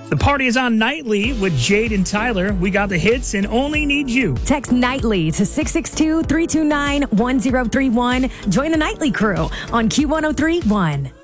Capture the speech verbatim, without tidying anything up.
The party is on nightly with Jade and Tyler. We got the hits and only need you. Text nightly to six six two, three two nine, one zero three one. Join the nightly crew on Q one oh three point one.